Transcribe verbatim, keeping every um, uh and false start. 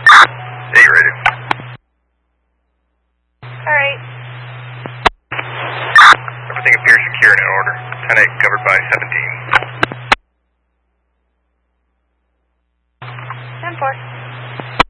Yeah, you're ready. Alright. Everything appears secure and in order. ten eight covered by seventeen. ten four.